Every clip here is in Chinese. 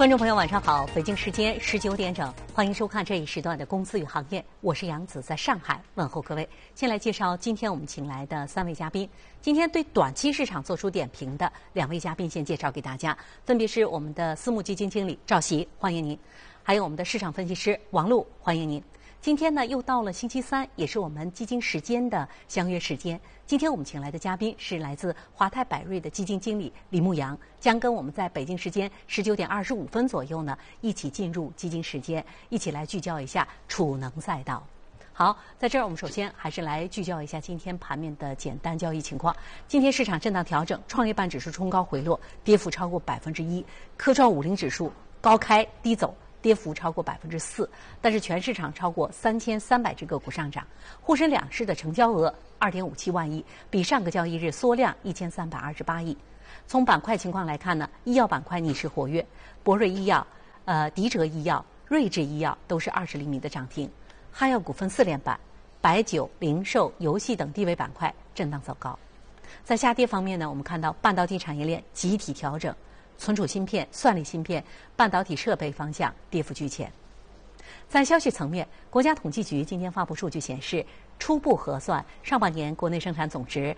观众朋友晚上好，北京时间19点整，欢迎收看这一时段的公司与行业，我是杨子，在上海问候各位。先来介绍今天我们请来的3位嘉宾。今天对短期市场做出点评的2位嘉宾，先介绍给大家，分别是我们的私募基金经理赵琦，欢迎您；还有我们的市场分析师王璐，欢迎您。今天呢，又到了星期三，也是我们基金时间的相约时间。今天我们请来的嘉宾是来自华泰柏瑞的基金经理李牧阳，将跟我们在北京时间19点25分左右呢，一起进入基金时间，一起来聚焦一下储能赛道。好，在这儿我们首先还是来聚焦一下今天盘面的简单交易情况。今天市场震荡调整，创业板指数冲高回落，跌幅超过1%；科创50指数高开低走，跌幅超过4%，但是全市场超过3300只个股上涨。沪深两市的成交额2.57万亿，比上个交易日缩量1328亿。从板块情况来看呢，医药板块逆势活跃，博瑞医药、迪哲医药、瑞智医药都是20厘米的涨停。汉药股份4连板，白酒、零售、游戏等低位板块震荡走高。在下跌方面呢，我们看到半导体产业链集体调整，存储芯片、算力芯片、半导体设备方向跌幅居前。在消息层面，国家统计局今天发布数据显示，初步核算上半年国内生产总值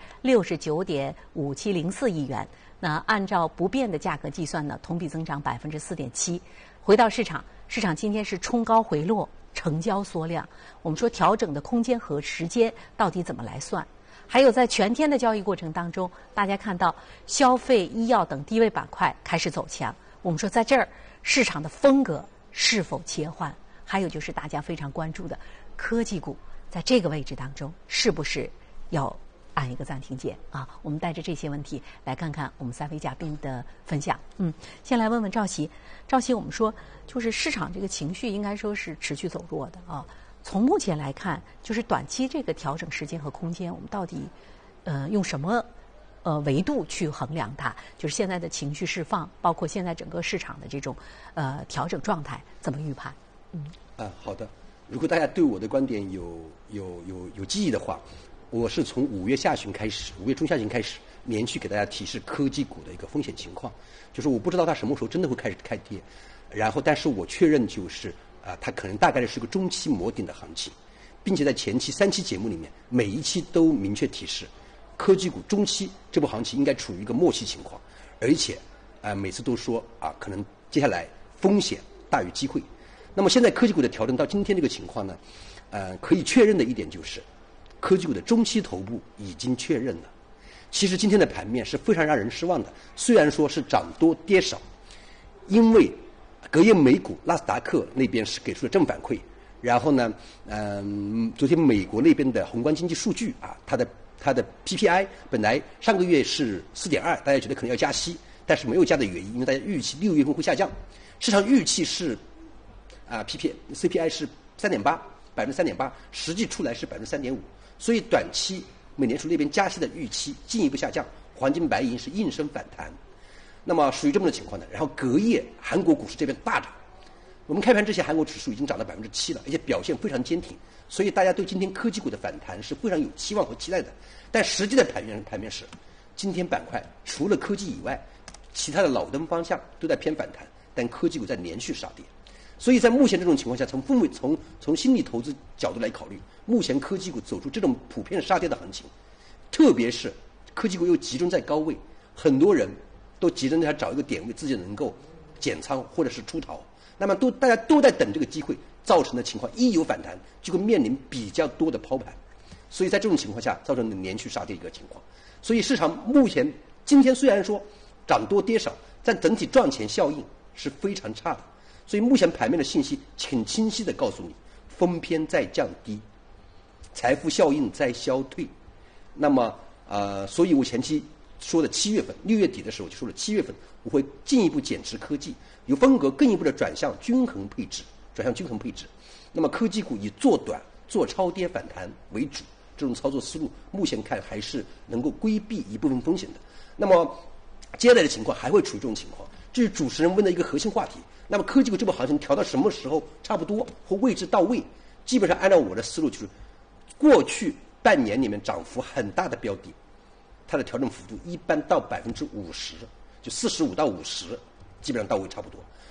69.5704亿元。那按照不变的价格计算呢，同比增长4.7%。回到市场今天是冲高回落，成交缩量。我们说调整的空间和时间到底怎么来算？还有在全天的交易过程当中，大家看到消费、医药等低位板块开始走强。我们说在这儿市场的风格是否切换？还有就是大家非常关注的科技股，在这个位置当中是不是要按一个暂停键啊？我们带着这些问题来看看我们3位嘉宾的分享。先来问问赵琦。赵琦，我们说就是市场这个情绪应该说是持续走弱的啊。从目前来看，就是短期这个调整时间和空间，我们到底用什么维度去衡量它？就是现在的情绪释放，包括现在整个市场的这种调整状态，怎么预判？ 好的。如果大家对我的观点有记忆的话，我是从5月下旬开始，5月中下旬开始，连续给大家提示科技股的一个风险情况，就是我不知道它什么时候真的会开始开跌，然后但是我确认就是它可能大概是个中期磨顶的行情，并且在前期3期节目里面，每一期都明确提示，科技股中期这波行情应该处于一个末期情况，而且每次都说可能接下来风险大于机会。那么现在科技股的调整到今天这个情况呢，可以确认的一点就是，科技股的中期头部已经确认了。其实今天的盘面是非常让人失望的，虽然说是涨多跌少，因为隔夜美股纳斯达克那边是给出了正反馈，然后呢，昨天美国那边的宏观经济数据它的 PPI 本来上个月是4.2，大家觉得可能要加息，但是没有加的原因，因为大家预期6月份会下降，市场预期是CPI 是3.8%，实际出来是3.5%，所以短期美联储那边加息的预期进一步下降，黄金白银是应声反弹。那么属于这么的情况呢，然后隔夜韩国股市这边大涨，我们开盘之前韩国指数已经涨到7%了，而且表现非常坚挺，所以大家对今天科技股的反弹是非常有期望和期待的。但实际的盘面是，今天板块除了科技以外，其他的老灯方向都在偏反弹，但科技股在连续杀跌。所以在目前这种情况下，从心理投资角度来考虑，目前科技股走出这种普遍杀跌的行情，特别是科技股又集中在高位，很多人都急着在找一个点位，自己能够减仓或者是出逃，那么大家都在等这个机会，造成的情况一有反弹就会面临比较多的抛盘，所以在这种情况下造成的连续杀跌一个情况。所以市场目前今天虽然说涨多跌少，但整体赚钱效应是非常差的。所以目前盘面的信息很清晰地告诉你，风偏在降低，财富效应在消退。那么所以我前期说的7月份6月底的时候就说了，7月份我会进一步减持科技，由风格更一步的转向均衡配置。那么科技股以做短做超跌反弹为主，这种操作思路目前看还是能够规避一部分风险的。那么接下来的情况还会处于这种情况，这是主持人问的一个核心话题。那么科技股这波行情调到什么时候差不多或位置到位？基本上按照我的思路，就是过去半年里面涨幅很大的标的，它的调整幅度一般到50%，就45到50，基本上到位差不多。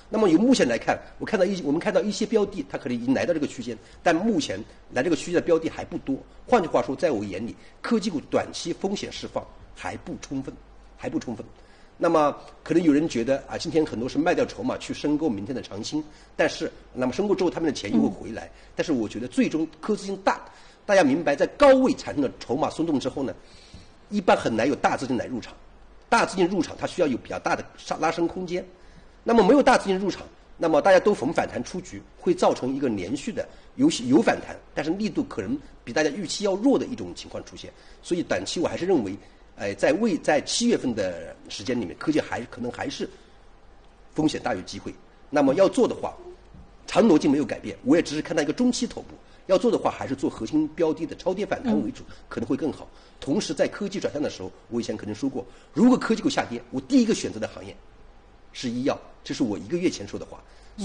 那么由目前来看，我们看到一些标的，它可能已经来到这个区间，但目前来这个区间的标的还不多。换句话说，在我眼里，科技股短期风险释放还不充分。那么可能有人觉得今天很多是卖掉筹码去申购明天的长兴，但是那么申购之后他们的钱又会回来。但是我觉得最终科资金大家明白，在高位产生的筹码松动之后呢，一般很难有大资金来入场。大资金入场，它需要有比较大的拉升空间。那么没有大资金入场，那么大家都逢反弹出局，会造成一个连续的有反弹，但是力度可能比大家预期要弱的一种情况出现。所以短期我还是认为，在7月份的时间里面，科技可能还是风险大于机会。那么要做的话，长逻辑没有改变，我也只是看到一个中期头部。要做的话，还是做核心标的的超跌反弹为主，可能会更好。同时，在科技转向的时候，我以前可能说过，如果科技股下跌，我第一个选择的行业是医药，这是我1个月前说的话。